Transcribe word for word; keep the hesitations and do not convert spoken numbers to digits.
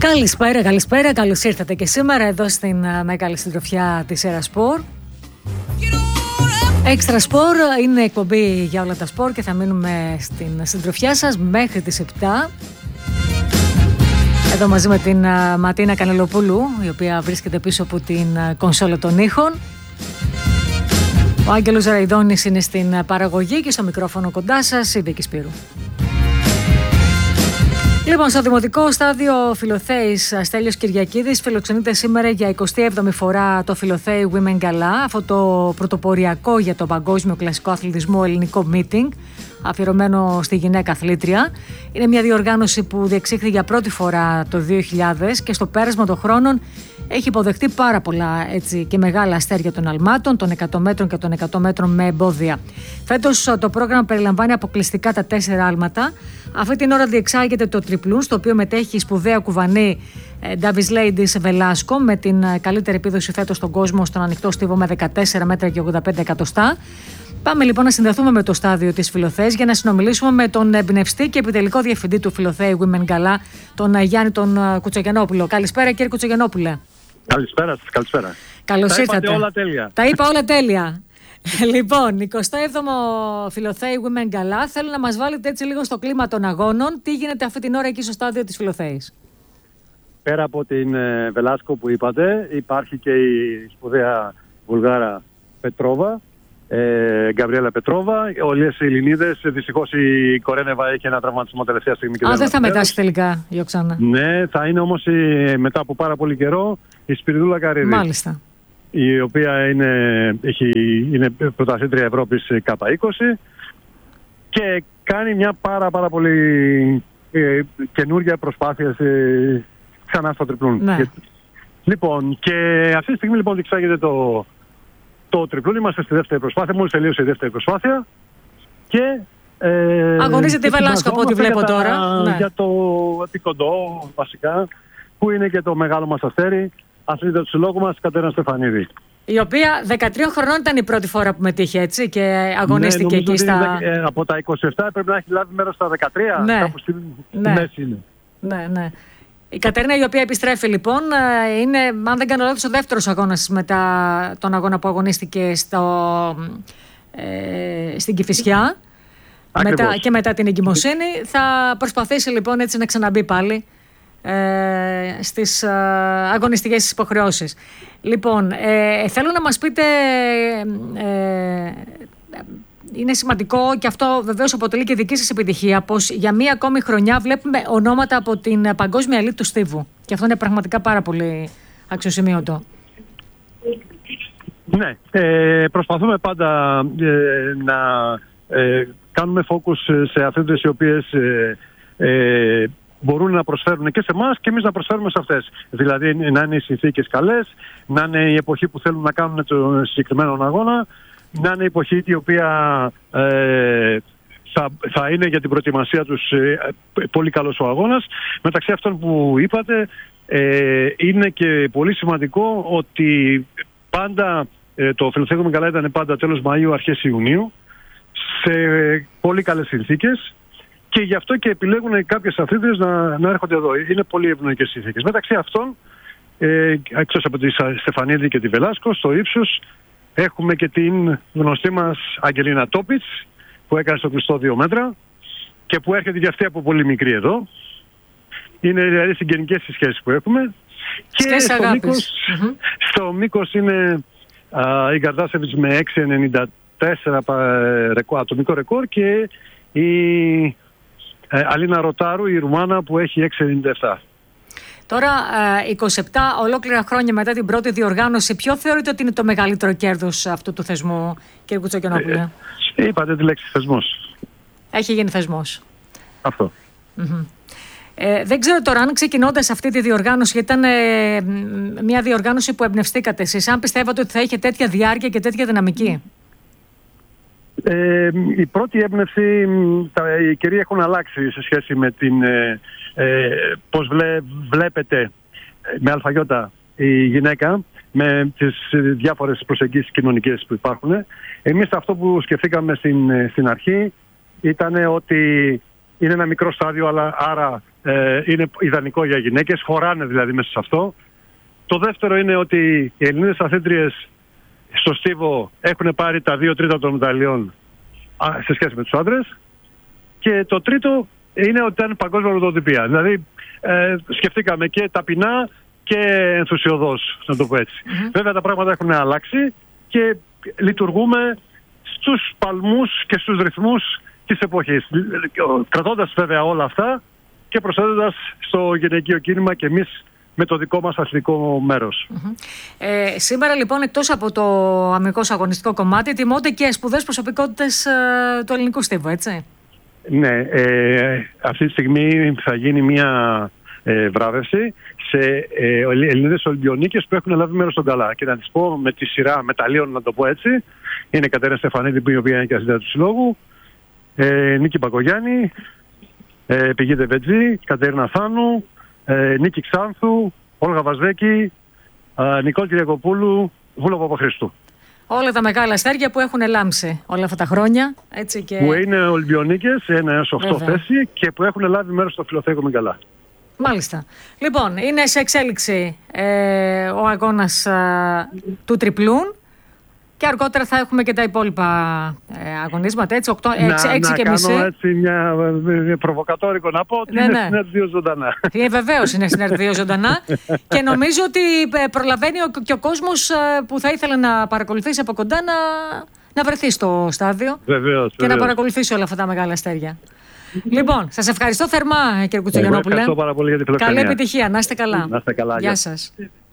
Καλησπέρα, καλησπέρα. Καλώς ήρθατε και σήμερα εδώ στην μεγάλη συντροφιά της Έρα Σπορ. Έξτρα Σπορ είναι εκπομπή για όλα τα σπορ και θα μείνουμε στην συντροφιά σας μέχρι τις επτά. Εδώ μαζί με την Ματίνα Κανελοπούλου, η οποία βρίσκεται πίσω από την κονσόλα των ήχων. Ο Άγγελος Ραϊδόνης είναι στην παραγωγή και στο μικρόφωνο κοντά σας η Βίκη Σπύρου. Λοιπόν, στο Δημοτικό Στάδιο Φιλοθέης, Στέλιος Κυριακίδης φιλοξενείται σήμερα για εικοστή έβδομη φορά το Φιλοθέη Women Gala, αυτό το πρωτοποριακό για τον παγκόσμιο κλασικό αθλητισμό ελληνικό meeting, αφιερωμένο στη γυναίκα αθλήτρια. Είναι μια διοργάνωση που διεξήχθη για πρώτη φορά το δύο χιλιάδες και στο πέρασμα των χρόνων έχει υποδεχτεί πάρα πολλά έτσι, και μεγάλα αστέρια των αλμάτων, των εκατό μέτρων και των εκατό μέτρων με εμπόδια. Φέτος το πρόγραμμα περιλαμβάνει αποκλειστικά τα τέσσερα άλματα. Αυτή την ώρα διεξάγεται το τριπλούν, στο οποίο μετέχει η σπουδαία κουβανή Davis Ladies Velasco με την καλύτερη επίδοση φέτος στον κόσμο στον ανοιχτό στίβο με δεκατέσσερα μέτρα και ογδόντα πέντε εκατοστά. Πάμε λοιπόν να συνδεθούμε με το στάδιο της Φιλοθέης για να συνομιλήσουμε με τον εμπνευστή και επιτελικό διευθυντή του Φιλοθέη Women Gala, τον Γιάννη τον Κουτσογιαννόπουλο. Καλησπέρα κύριε Κουτσογιαννόπουλε. Καλησπέρα σας, καλησπέρα. Καλώς Τα ήρθατε. είπατε όλα τέλεια. Τα είπα όλα τέλεια. Λοιπόν, εικοστό έβδομο Φιλοθέη Women Gala. Θέλω να μας βάλετε έτσι λίγο στο κλίμα των αγώνων. Τι γίνεται αυτή την ώρα εκεί στο στάδιο της Φιλοθέης? Πέρα από την ε, Βελάσκο που είπατε, υπάρχει και η σπουδαία Βουλγάρα Πετρόβα, ε, Γκαμπριέλα Πετρόβα, όλες οι Ελληνίδες. Δυστυχώς η Κορένεβα έχει ένα τραυματισμό τελευταία στιγμή. Α, δεν θα μετάσχει τελικά η Οξάνα. Ναι, θα είναι όμως η, μετά από πάρα πολύ καιρό η Σπυριδούλα Καρύδη. Μάλιστα. Η οποία είναι, έχει, είναι πρωταθλήτρια Ευρώπης κάπα είκοσι και κάνει μια πάρα πάρα πολύ ε, καινούργια προσπάθεια σε, ξανά στο τριπλούν. Ναι. Και, λοιπόν, και αυτή τη στιγμή λοιπόν διεξάγεται το, το τριπλούν. Είμαστε στη δεύτερη προσπάθεια, μόλις τελείωσε η δεύτερη προσπάθεια και ε, αγωνίζεται η Βελάσκο από ό,τι βλέπω για τα, τώρα. Ναι. Για το επικοντό βασικά, που είναι και το μεγάλο μας αστέρι, αθλήτρια του συλλόγου μας, Κατερίνα Στεφανίδη. Η οποία δεκατρία χρονών ήταν η πρώτη φορά που μετήχε, έτσι, και αγωνίστηκε ναι, εκεί στα... Ε, από τα είκοσι επτά πρέπει να έχει λάβει μέρος στα δεκατρία, ναι. Κάπου στη, ναι. στη μέση είναι. Ναι, ναι. Η Κατερίνα, η οποία επιστρέφει λοιπόν, είναι, αν δεν κάνω λάθος, ο δεύτερος αγώνας μετά τον αγώνα που αγωνίστηκε στο, ε, στην Κηφισιά. Μετά, και μετά την εγκυμοσύνη. Θα προσπαθήσει λοιπόν έτσι να ξαναμπεί πάλι Ε, στις ε, αγωνιστικές υποχρεώσεις. Λοιπόν, ε, θέλω να μας πείτε, ε, είναι σημαντικό και αυτό βεβαίως αποτελεί και δική σας επιτυχία, πως για μία ακόμη χρονιά βλέπουμε ονόματα από την παγκόσμια ελίτ του στίβου, και αυτό είναι πραγματικά πάρα πολύ αξιοσημείωτο. Ναι, ε, προσπαθούμε πάντα ε, να ε, κάνουμε focus σε αθλήτες οι οποίες ε, ε, μπορούν να προσφέρουν και σε εμάς και εμείς να προσφέρουμε σε αυτές. Δηλαδή να είναι οι συνθήκες καλές, να είναι η εποχή που θέλουν να κάνουν το συγκεκριμένο αγώνα, να είναι η εποχή η οποία ε, θα, θα είναι για την προετοιμασία τους ε, πολύ καλός ο αγώνας. Μεταξύ αυτών που είπατε, ε, είναι και πολύ σημαντικό ότι πάντα ε, το Φιλοθέη Women Gala ήταν πάντα τέλος Μαΐου, αρχές Ιουνίου, σε πολύ καλές συνθήκες. Και γι' αυτό και επιλέγουν κάποιες αθλήτριες να, να έρχονται εδώ. Είναι πολύ ευνοϊκές συνθήκες. Μεταξύ αυτών, ε, έξω από τη Στεφανίδη και τη Βελάσκο, στο ύψος, έχουμε και την γνωστή μας Αγγελίνα Τόπιτς, που έκανε στο κλειστό δύο μέτρα και που έρχεται και αυτή από πολύ μικρή εδώ. Είναι δηλαδή συγγενικές οι σχέσεις που έχουμε. Και στο μήκος, mm-hmm. στο μήκος είναι α, η Γκαρδάσεβιτς με έξι ενενήντα τέσσερα ατομικό ρεκόρ και η Ε, Αλίνα Ροτάρου, η Ρουμάνα, που έχει έξι ενενήντα επτά. Τώρα, ε, είκοσι επτά ολόκληρα χρόνια μετά την πρώτη διοργάνωση, ποιο θεωρείτε ότι είναι το μεγαλύτερο κέρδος αυτού του θεσμού, κύριε Κουτσογιαννόπουλε? Ε, είπατε τη λέξη θεσμός. Έχει γίνει θεσμός. Αυτό. Mm-hmm. Ε, δεν ξέρω τώρα αν ξεκινώντας αυτή τη διοργάνωση, γιατί ήταν ε, μια διοργάνωση που εμπνευστήκατε εσείς, αν πιστεύατε ότι θα είχε τέτοια διάρκεια και τέτοια δυναμική. Ε, η πρώτη έμπνευση, τα, οι καιροί έχουν αλλάξει σε σχέση με την ε, ε, πώς βλέ, βλέπετε με αλφαγιώτα η γυναίκα, με τις διάφορες προσεγγίσεις κοινωνικές που υπάρχουν. Εμείς αυτό που σκεφτήκαμε στην, στην αρχή ήταν ότι Είναι ένα μικρό στάδιο, αλλά άρα ε, είναι ιδανικό για γυναίκες. Χωράνε δηλαδή μέσα σε αυτό. Το δεύτερο είναι ότι οι Ελληνίδες αθλήτριες στο στίβο έχουν πάρει τα δύο τρίτα των μεταλλιών σε σχέση με τους άντρες. Και το τρίτο είναι ότι ήταν παγκόσμια πρωτοτυπία. Δηλαδή ε, σκεφτήκαμε και ταπεινά και ενθουσιωδώς, να το πω έτσι. Mm-hmm. Βέβαια τα πράγματα έχουν αλλάξει και λειτουργούμε στους παλμούς και στους ρυθμούς της εποχής. Κρατώντας βέβαια όλα αυτά και προσθέτοντας στο γυναικείο κίνημα και εμείς με το δικό μας αθλητικό μέρος. Mm-hmm. Ε, σήμερα λοιπόν, εκτός από το αμυντικό αγωνιστικό κομμάτι, τιμώνται και σπουδαίες προσωπικότητες ε, του ελληνικού στίβου, έτσι? Ναι, ε, αυτή τη στιγμή θα γίνει μια ε, βράβευση σε ε, Ελληνίδες Ολυμπιονίκες που έχουν λάβει μέρος στον Γκαλά. Και να τις πω με τη σειρά μεταλλίων, να το πω έτσι. Είναι η Κατερίνα Στεφανίδη, η οποία είναι και ασυντάτη του Συλλόγου, ε, Νίκη Πακογιάννη, ε, Πηγή Δεβετζή, Κατερίνα Θάνου, ε, Νίκη Ξάνθου, Όλγα Βασδέκη, ε, Νικόλ Κυριακοπούλου, Βούλο Παπαχρήστου. Όλα τα μεγάλα αστέρια που έχουν λάμψει όλα αυτά τα χρόνια. Έτσι και... Που είναι Ολυμπιονίκες, ένα έως οχτώ θέση και που έχουν λάβει μέρος στο Φιλοθέη Γουμενγκαλά. Μάλιστα. Λοιπόν, είναι σε εξέλιξη ε, ο αγώνας ε, του τριπλούν και αργότερα θα έχουμε και τα υπόλοιπα ε, αγωνίσματα, έτσι, οκτώ, έξι, να, έξι να και μισή. Να κάνω έτσι μια, μια προβοκατόρικο να πω ότι ναι, είναι ναι. Συνέρ δύο ζωντανά. Ε, βεβαίως είναι συνέρ δύο ζωντανά και νομίζω ότι προλαβαίνει ο, και ο κόσμος που θα ήθελε να παρακολουθήσει από κοντά να, να βρεθεί στο στάδιο. Βεβαίως, και βεβαίως. να παρακολουθήσει όλα αυτά τα μεγάλα αστέρια. Λοιπόν, σας ευχαριστώ θερμά, κύριε Κουτσογιαννόπουλε. Ευχαριστώ πάρα πολύ για την φιλοξενία. Καλή επιτυχία, να είστε καλά. Να είστε καλά. Γεια σας.